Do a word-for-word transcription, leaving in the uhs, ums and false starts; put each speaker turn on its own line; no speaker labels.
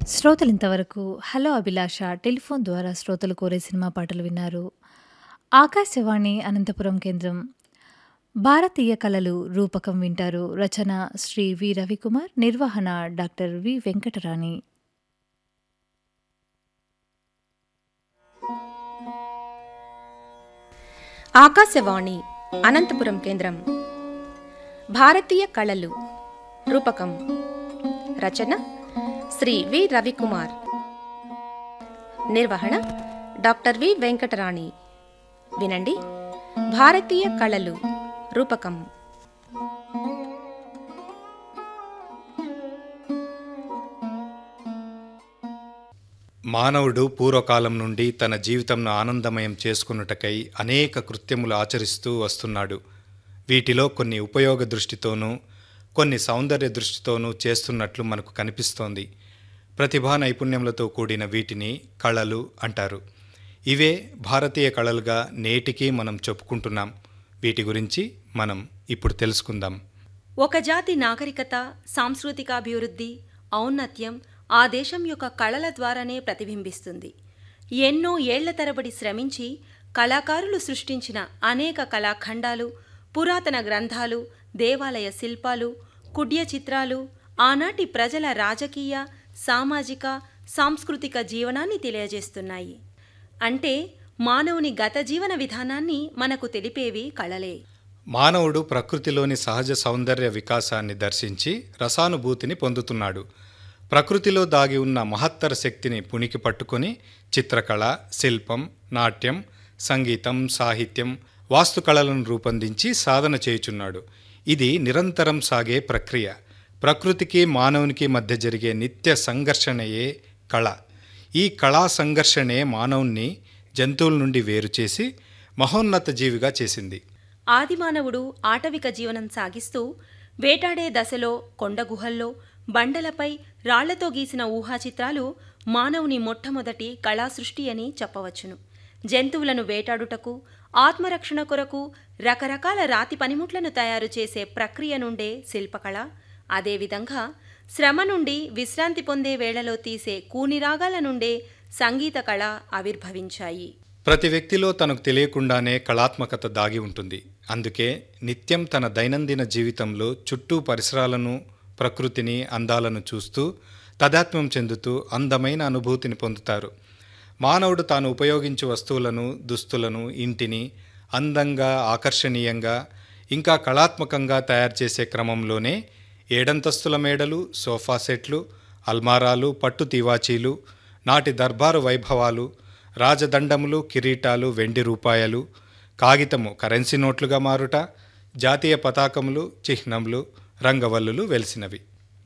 శ్రోతలు ఇంతవరకు హలో అభిలాష టెలిఫోన్ ద్వారా శ్రోతలు కోరే సినిమా పాటలు విన్నారు. ఆకాశవాణి అనంతపురం కేంద్రం భారతీయ కళలు రూపకం వింటారు. రచన శ్రీ వి రవికుమార్, నిర్వహణ డాక్టర్ వి వెంకటరాణి.
ఆకాశవాణి అనంతపురం కేంద్రం భారతీయ కళలు రూపకం రచన శ్రీ వి రవికుమార్, నిర్వహణ డాక్టర్ వి వెంకటరాణి. వినండి, భారతీయ కళలు రూపకం.
మానవుడు పూర్వకాలం నుండి తన జీవితంను ఆనందమయం చేసుకున్నటకై అనేక కృత్యములు ఆచరిస్తూ వస్తున్నాడు. వీటిలో కొన్ని ఉపయోగ దృష్టితోనూ కొన్ని సౌందర్య దృష్టితోనూ చేస్తున్నట్లు మనకు కనిపిస్తోంది. ప్రతిభా నైపుణ్యములతో కూడిన వీటిని కళలు అంటారు. ఇవే భారతీయ కళలుగా నేటికీ మనం చెప్పుకుంటున్నాం. వీటి గురించి మనం ఇప్పుడు తెలుసుకుందాం.
ఒక జాతి నాగరికత, సాంస్కృతికాభివృద్ధి, ఔన్నత్యం ఆ దేశం యొక్క కళల ద్వారానే ప్రతిబింబిస్తుంది. ఎన్నో ఏళ్ల తరబడి శ్రమించి కళాకారులు సృష్టించిన అనేక కళాఖండాలు, పురాతన గ్రంథాలు, దేవాలయ శిల్పాలు, కుడ్య చిత్రాలు ఆనాటి ప్రజల రాజకీయ, సామాజిక, సాంస్కృతిక జీవనాన్ని తెలియజేస్తున్నాయి. అంటే మానవుని గత జీవన విధానాన్ని మనకు తెలిపేవి కళలే.
మానవుడు ప్రకృతిలోని సహజ సౌందర్య వికాసాన్ని దర్శించి రసానుభూతిని పొందుతున్నాడు. ప్రకృతిలో దాగి ఉన్న మహత్తర శక్తిని పుణికి పట్టుకొని చిత్రకళ, శిల్పం, నాట్యం, సంగీతం, సాహిత్యం, వాస్తుకళలను రూపొందించి సాధన చేయుచున్నాడు. ఇది నిరంతరం సాగే ప్రక్రియ. ప్రకృతికి మానవునికి మధ్య జరిగే నిత్య సంఘర్షణయే కళ. ఈ కళా సంఘర్షణే మానవుణ్ణి జంతువుల నుండి వేరు చేసి మహోన్నత జీవిగా చేసింది.
ఆదిమానవుడు ఆటవిక జీవనం సాగిస్తూ వేటాడే దశలో కొండగుహల్లో, బండలపై రాళ్లతో గీసిన ఊహాచిత్రాలు మానవుని మొట్టమొదటి కళాసృష్టి అని చెప్పవచ్చును. జంతువులను వేటాడుటకు, ఆత్మరక్షణ కొరకు రకరకాల రాతి పనిముట్లను తయారు చేసే ప్రక్రియ నుండే శిల్పకళ, అదేవిధంగా శ్రమ నుండి విశ్రాంతి పొందే వేళలో తీసే కూనిరాగాల నుండే సంగీత కళ ఆవిర్భవించాయి.
ప్రతి వ్యక్తిలో తనకు తెలియకుండానే కళాత్మకత దాగి ఉంటుంది. అందుకే నిత్యం తన దైనందిన జీవితంలో చుట్టూ పరిసరాలను, ప్రకృతిని, అందాలను చూస్తూ తాదాత్మ్యం చెందుతూ అందమైన అనుభూతిని పొందుతారు. మానవుడు తాను ఉపయోగించే వస్తువులను, దుస్తులను, ఇంటిని అందంగా, ఆకర్షణీయంగా, ఇంకా కళాత్మకంగా తయారు చేసే క్రమంలోనే ఏడంతస్తుల మేడలు, సోఫా సెట్లు, అల్మారాలు, పట్టు తివాచీలు, నాటి దర్బారు వైభవాలు, రాజదండములు, కిరీటాలు, వెండి రూపాయలు, కాగితము కరెన్సీ నోట్లుగా మారుట, జాతీయ పతాకములు, చిహ్నములు, రంగవల్లులు వెలిసినవి.